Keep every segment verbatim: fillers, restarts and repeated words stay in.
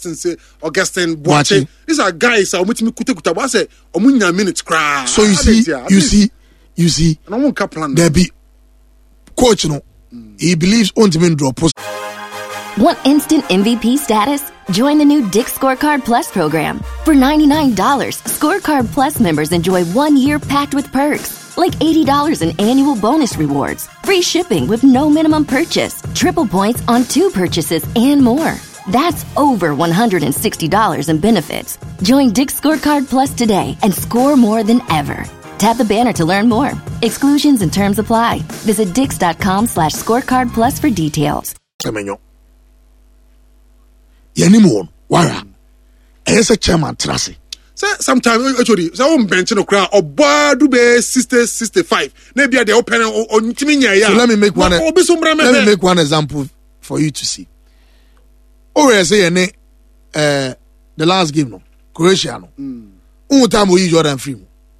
Augustine say Augustine Boache. These are guys who mutimi kuta kuta. But I say omunya minutes cry. So you see, you see, you see. There be coach no. Mm. He believes on to draw post. Want instant M V P status? Join the new Dick's Scorecard Plus program. For ninety-nine dollars, Scorecard Plus members enjoy one year packed with perks, like eighty dollars in annual bonus rewards, free shipping with no minimum purchase, triple points on two purchases, and more. That's over one hundred sixty dollars in benefits. Join Dick's Scorecard Plus today and score more than ever. Tap the banner to learn more. Exclusions and terms apply. Visit dix.com slash scorecard plus for details. Yanimon, wara. As a chairman, Trassi. Sometimes, actually, some bench in the crowd or bar do be sister sixty-five. Maybe at the open on Timinia. So let me make one. Let me make one example for you to see. Or I say, uh, the last game, no, Croatia, no. Un time we Jordan free.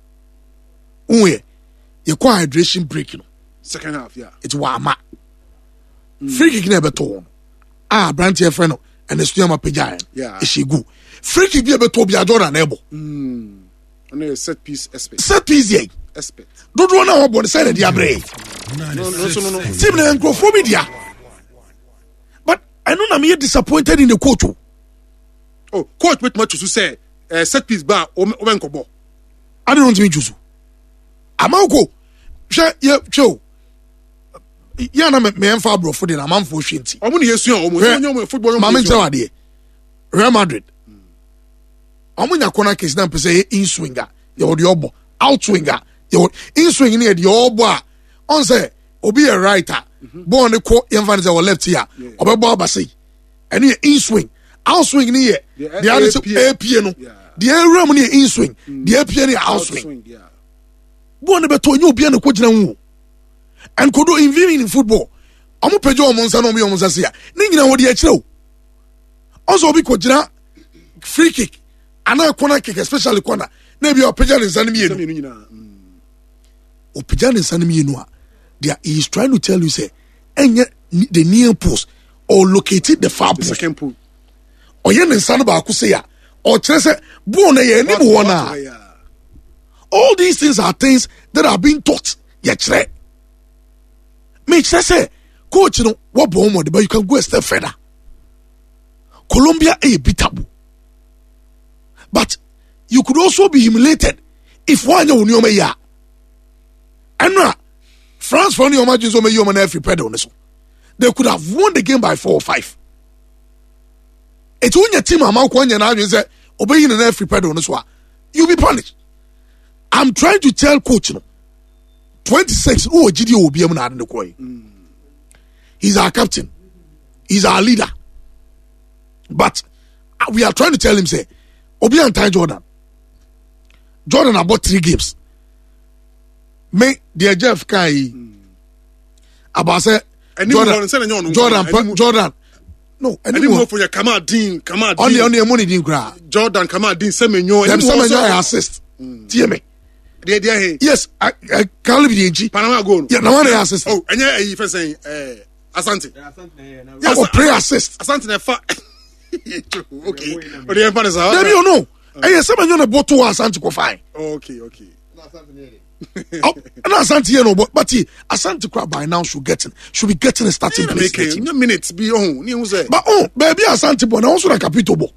Un you call hydration break, no. Second half, yeah. It's wama. Free kick never torn. Ah, Branty friend. And the Stuyama Pejay. Yeah. Is she good? Free kick be able to be a Jordan able. Hmm. And a set piece aspect. Set piece, ye. Aspect. Don't run out on the side of the abre. No, no, no, no. Similar and Crophobia. But I know I'm here disappointed in the coach. Oh, coach with much to say, uh, set piece bar, Omenkobo. I don't want to meet you. Amauko. Share, yeah, show. Yana me me enfa bro for the na man for twenty. Omo ne yesu omo omo football. Mama tell ade. Real Madrid. Omo nya corner case na pese in swinger. You odi obo. Out swinger. You in swing ni e obo a. On say obi a writer. Ball ne ko enfa ne say left here. Obebo abase. Ene in swing. Out swing ni e. The other A P no. The area mo ni in swing. The A P ni out swing. Ball ne beto nyi obi na ko gina hu. And could do invading in football. I'm a pejo monsa no me monsa sia. Ningina wodi e kire o. Also be ko gina free kick. Ana corner kick especially corner. Na be o peja ne nsa ne mienu. O peja ne nsa ne mienu a. There he is trying to tell you say enye the near post or located the far post. Second post. O ye ne nsa no ba ko say ya. O kire say ball na ye ni bo na. All these things are things that are being taught. Ye kire. Make sure say, coach, you know what bomb but you can go a step further. Colombia a beatable, but you could also be humiliated if one you knew me ya. And now, France for your margins on your man every pedal. They could have won the game by four or five. It's when your team amount one and you say obeying an every pedal on this one, you'll be punished. I'm trying to tell coach, you know. twenty-six, oh, G D O will be able to koi. He's our captain. He's our leader. But we are trying to tell him, say, Obi and Ty Jordan. Jordan about three games. Me, dear Jeff Kai. About say, Jordan, Jordan, Jordan. No, anymore for your Kamadin, Kamadin. Only, only a money didn't cry. Jordan, Kamadin, Semenyo, and Semenyo assist. T M A. Yes, I I can't leave the Panama goal. Yeah, no one assist. Oh, and yeah, you first saying, eh, Asante. Yeah, or pray assist. Asante nefa. Okay. But the empire is out. There you know. And yes, someone you know bought two Asante go fine. Okay, okay. Oh, and Asante you know, but but Asante crab by now should get should be getting a starting place. Make minutes be on. You say. But oh, baby Asante boy, also like capito bo.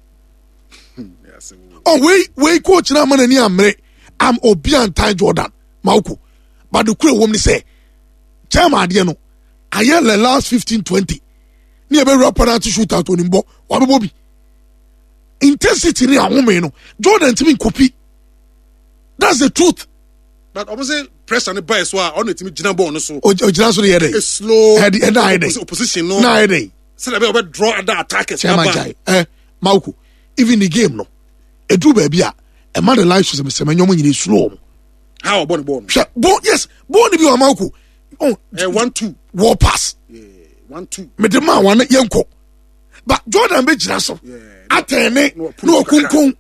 Yes. Oh, we we coach na man ni amre. I'm Obi and Ty Jordan, Mauku. But the crew woman say, Chama Adiano, I yell the last fifteen twenty. Near be rapper to shoot out on him, but what Bobby? Intensity near a woman, Jordan to me copy. That's the truth. But I was saying, press on the bias, so I only to me Jinabo on the so. Oh, Jinaso the other. A slow head and I day. Opposition, no. No, day. So I better draw at that attack. Chama, eh, Mauku. Even the game, no. A do baby. A man life was a semenyo in slow. How about the ball? Yes, born to be a Mauku. Oh, one two. War pass. Yeah, one two. Medema one yanko. But Jordan be Jinaso. Yeah. Atene no kunkun.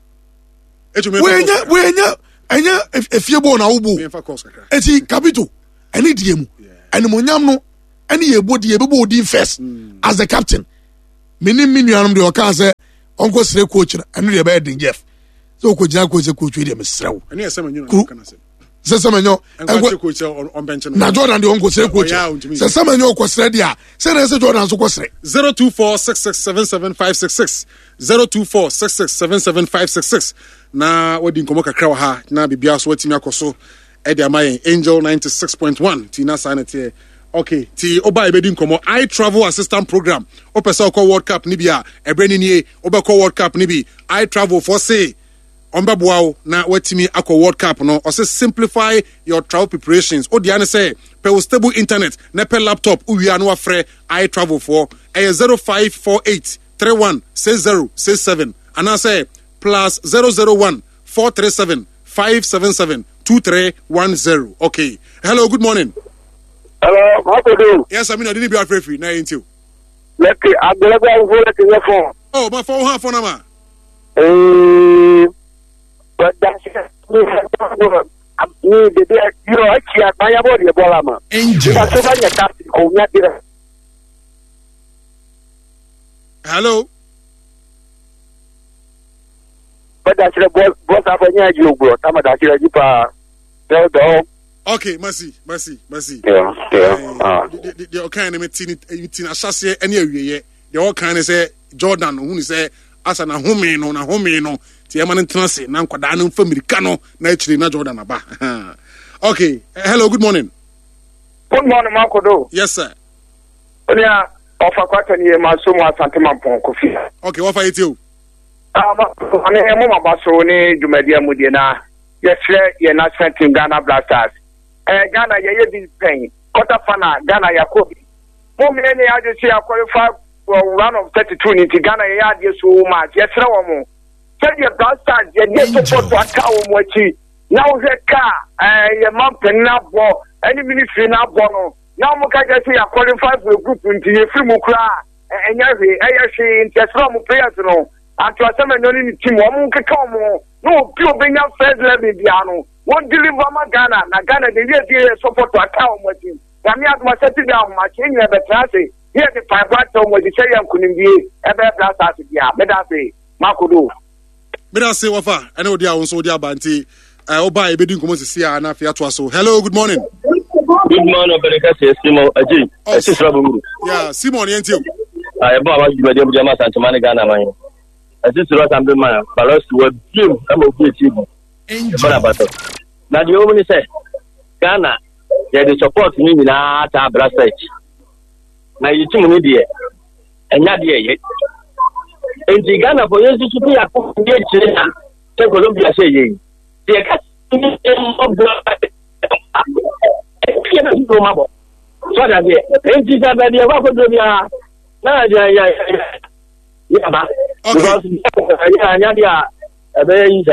When ya when ya anya if you born a ubu. Eti capito. Any D M. And Monyam no any ye body ye be first as the captain. Mini minianum de oka say onko sere coach na enu de be den Jeff. So ko jina coach coach we de mesrew. Enu yesa manyu na kana say. Se semenyo enko coach on bench na Jordan de onko sere coach. Se semenyo ko sere dia. Se na se Jordan so ko sere. zero two four six six seven seven five six six zero two four six six seven seven five six six na wodi nkomo kakra wa ha na bibia so watimi akoso e de amayen Angel ninety-six point one ti na sanete. Okay, ti oba ebedi nkomo I travel assistant program. O pesa ko World Cup ni bia ebreni nie oba ko World Cup ni bi I travel for say ombaboa na watimi akọ World Cup no o say simplify your travel preparations. O dia ne say pe stable internet na pe laptop uwia no afre I travel for e zero five four eight three one six zero six seven and I say plus zero zero one four three seven five seven seven two three one zero. Okay. Hello, good morning. Hello, how do you do? Yes, I mean I didn't be afraid free. Na into. Let me I'm going to go to your phone. Oh, my phone ha phone ma. Eh but that's me the day you know actually at my body bola ma. Angel. That's so many taps on that. Hello. But that's the boss boss abanya you bro. Tama that's the pa. Tell the Okay, mercy, mercy, mercy. Yeah, yeah. Ah. The the kind of meeting meeting asase any awiye. The all kind say Jordan who say asa na home no na home no. Ti e man ntenase na nkwada no familika no na achiri na Jordan aba. Okay, hello, good morning. Good morning, Makodo. Yes sir. Onia ofa kwata ni maso mu asante mampon kofi. Okay, what for you? Ah, ma ane mo mabaso ni jumadia mudie na. Yes, ye national team Ghana Blasters. Eh, Ghana ye be paying quarter final Ghana Yakobi. Mo me ne ya just qualify for round of thirty-two in Ghana ye ya so much. Yes, mo. Tell your Blasters ye dey support to aka wo mo chi. Now he car eh ye man pen na ball any ministry na ball no. Now mo ka just ya qualify for a group into ye free mo kra. Enya hwe eh hwe interest mo players no. Atu asema no ni team wo mo keka mo. No pure benya first level biano. Won't deliver my Ghana, na Ghana, the year support to account with him. Yami at my setting down, my king, and the classy. Here the five right home with the Chayam couldn't be ever blast us. Yeah, Medase, Makudu. Medase, Wafa, I know they are also their banty. I will buy a bidding commerce here and after so. Hello, good morning. Good morning, Berekasi, Simon, Ajay. Oh, This is Rabu. Yeah, Simon, and you. I have about you, Madame Jama Santamani Ghana, man. As this was I'm the man, but us to a few, I'm a good team. Now the woman say Ghana, they support me in our blast stage. Now you two need it, and not yet. And the Ghana for you to be a China, take Columbia saying, they got so that the and this is a what would be a yeah, yeah, yeah, yeah, because yeah, yeah, a very easy.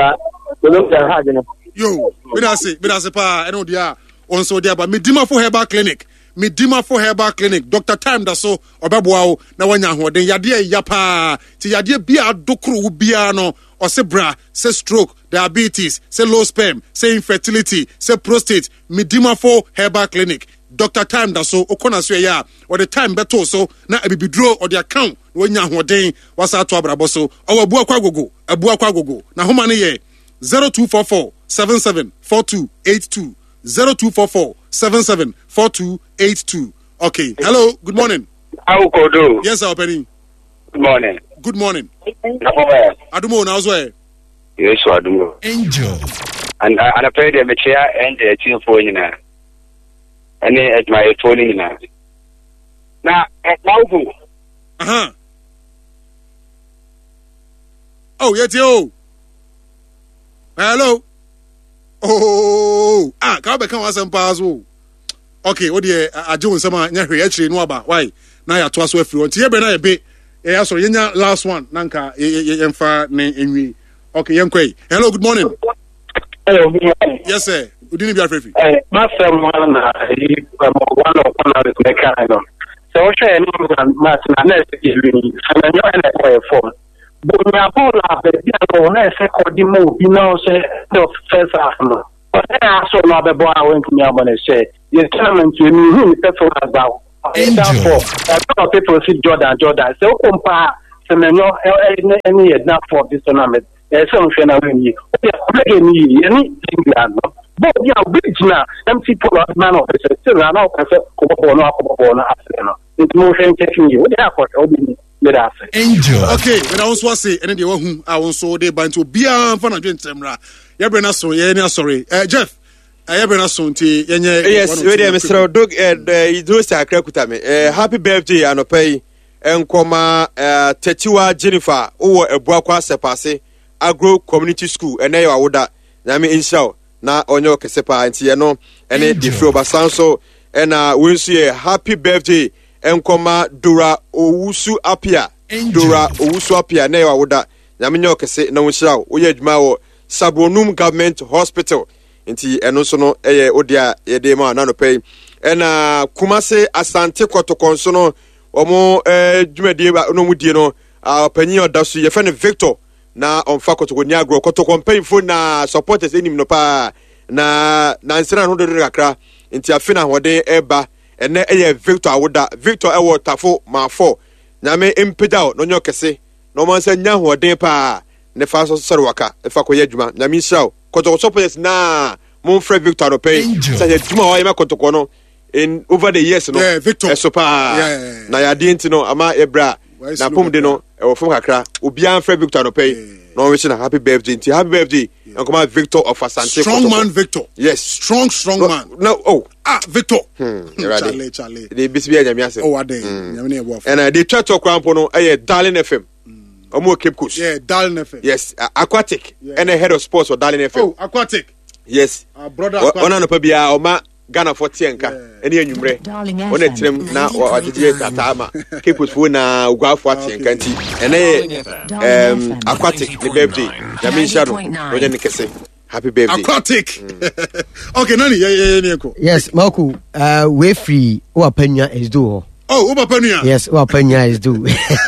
Yo, Medase, Medase pa, I know they are also there, but Medima for Herbal Clinic, Medima for Herbal Clinic, Doctor Time da so, Obabuao, na wanya ho, den yadia yapa, ti yadia bia dokru bia no, or se bra, se stroke, diabetes, se low sperm, se infertility, se prostate, Medima for Herbal Clinic, Doctor Time da so, okona so ya, or the time beto so, na ebi draw or the account, wanya ho den, wasa to abrabo so, or abua kwa gogo, abua kwa gogo, na homa ne ye, zero two four four seven seven four two eight two zero two four four seven seven four two eight two. Okay. Hello. Good morning. How could do? Yes, sir. Penny. Good morning. Good morning. Adumo now where? Yes, Adumo. Angel. And and I played the chair and the team for you now. And then at my phone now. Now at Malvo. Uh huh. Oh, yes, yo. Hello. Oh, ah, ka be kan wasem pass o. Okay, what the ajo nsema nya hwe actually no aba. Why? Na ya to aso afiri. Nti ye be na ye be. Eh aso ye nya last one. Nanka ye mfa ne enwi. Okay, yenkoi. Hello, good morning. Hello, good morning. Yes, sir. Udini bi afrefi. Eh, master one na e one of one of the mechanical. So what share no match na na se ye wi. Na nyo na e phone. But my phone la be dia no na se ko di mo bi na se the first half no. But I also know the boy went to me about say, you tell me to me who is the first about. Therefore, a lot of people see Jordan, Jordan. So, compare Semenyo, any enough for this tournament. There's some phenomenon. Any England. But yeah, bridge now. M C Polo, man of the still run out as a Cobono, Cobono, it's motion taking you. What happened? Angel. Okay, when I was say, and then the one I was so they bind to be a fan of Temra. Yabrena so, yeah, sorry. Uh, Jeff, I Yabrena so, yes, ready, Mister Dog, and you do say, happy birthday, and pay, and comma, uh, Tetua Jennifer, or a Boaqua Sepase, Agro Community School, and they are with that. Nami Inshaw, na Onyo Kesepa, and Tiano, and then the Froba Sanso, and uh, we'll see a happy birthday. Enkoma Dura Owusu Apia Dura Owusu Apia na yawa woda na menyo kese na wonhira wo ye adwuma wo Sabronum Government Hospital nti eno so no eye odia ye de ma na no pay ena Kumase Asante Kotokon so no omo eh dwumade no mudie no panyin odaso ye fe ne Victor na onfa Kotokon ni agro Kotokon payfo na supporters enim no pa na na nsira no do kakra nti afina hode eba ene eye Victor awoda Victor ewo tafo ma four nyame impedal no nyokese no man se nya hoden pa ne fa so sore waka e fa koye adwuma nyame hiraw kotoko support na mon frère Victor no pay say adwuma wa yema kotoko no in over the years no yeah, Victor eso pa yeah, yeah, yeah. na ya de ntino ama ebra na pom de no e wo fom kakra obi an frère Victor no pay yeah. No wish na happy birthday nti happy birthday yeah. And come on Victor of Asante strong man Victor yes strong strong no, man no oh ah Victor hmm, Charlie Charlie they bisbia nyame ase oh ade nyame na ebo and uh, they try to crampo no eh Darling F M omo Cape Coast yeah Darling F M yes uh, Aquatic yeah. And a head of sports for Darling F M oh Aquatic yes our brother Aquatic ona no pa bia o ma Ghana forty enka ene anwumre ona tirem na wagege tatama Cape Coast fo na ugwafo atenka nti ene um Aquatic the birthday nyame hia no oje ne kese happy birthday Aquatic mm. Okay nani ye ye ne ko yes Marco uh we free o apanya is do oh o apanya yes o apanya is do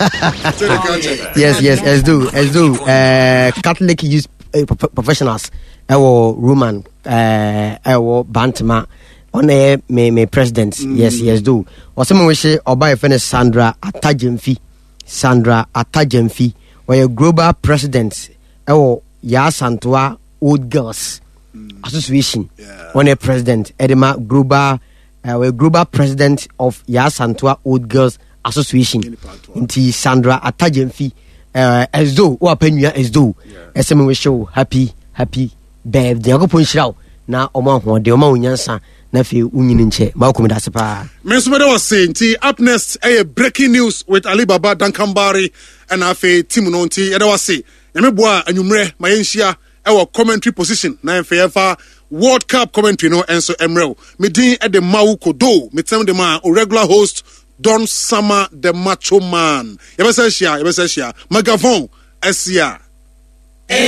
yes yes is do is do uh Catholic youth uh, professionals ewo Roman uh ewo Bantama on a me me president mm. yes yes do wasem we she oba e fene Sandra Atajemfi Sandra Atajemfi we a global president ewo ya Santoa Old Girls mm. Association yeah. On a president edema global uh, we global president of ya Santoa Old Girls Association inti Sandra Atajemfi uh, as do o apenua as do esem we show happy happy birthday akopon shiraw na omo ho de omo nyansa na fe unyini nche ma ko medase pa me so meda was saying ti up next a breaking news with Alibaba Dankambari and afi team no nti e da was say nyame boa anwumre ma yenhia e wo commentary position na enfe yefa World Cup commentary no enso emrel me din e de mawu kodo me tem de ma o regular host Don Sama the Macho Man yebesa hia yebesa hia Megafon Asia